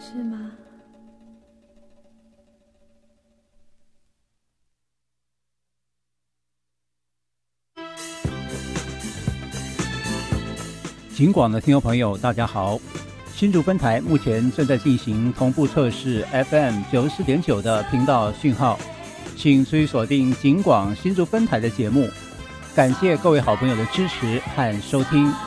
是吗？ 警广的听众朋友大家好，新竹分台目前正在进行同步测试 FM 94.9的频道讯号，请注意锁定警广新竹分台的节目。感谢各位好朋友的支持和收听。